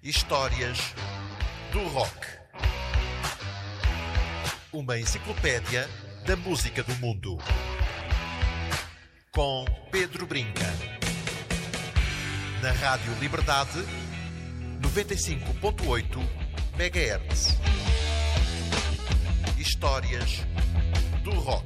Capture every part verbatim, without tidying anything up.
Histórias do Rock. Uma enciclopédia da música do mundo. Com Pedro Brinca. Na Rádio Liberdade, noventa e cinco ponto oito megahertz. Histórias do Rock.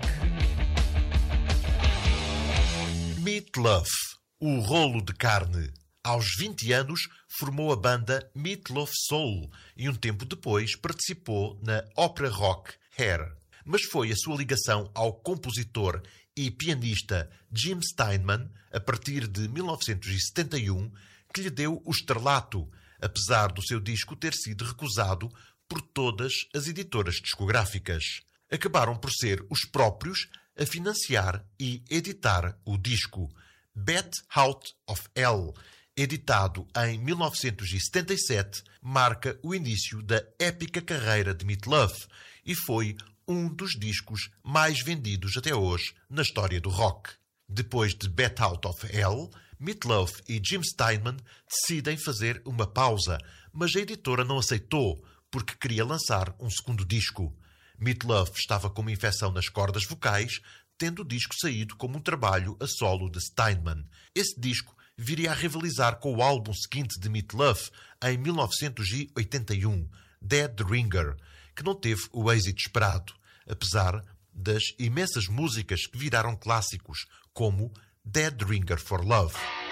Meat Loaf, o rolo de carne. Aos vinte anos, formou a banda Meat Loaf Soul e um tempo depois participou na ópera rock Hair. Mas foi a sua ligação ao compositor e pianista Jim Steinman, a partir de mil novecentos e setenta e um, que lhe deu o estrelato, apesar do seu disco ter sido recusado por todas as editoras discográficas. Acabaram por ser os próprios a financiar e editar o disco. Bat Out of Hell, editado em mil novecentos e setenta e sete, marca o início da épica carreira de Meat Loaf e foi um dos discos mais vendidos até hoje na história do rock. Depois de Bat Out of Hell, Meat Loaf e Jim Steinman decidem fazer uma pausa, mas a editora não aceitou porque queria lançar um segundo disco. Meat Loaf estava com uma infecção nas cordas vocais, tendo o disco saído como um trabalho a solo de Steinman. Esse disco viria a rivalizar com o álbum seguinte de Meat Loaf, em mil novecentos e oitenta e um, Dead Ringer, que não teve o êxito esperado, apesar das imensas músicas que viraram clássicos, como Dead Ringer for Love.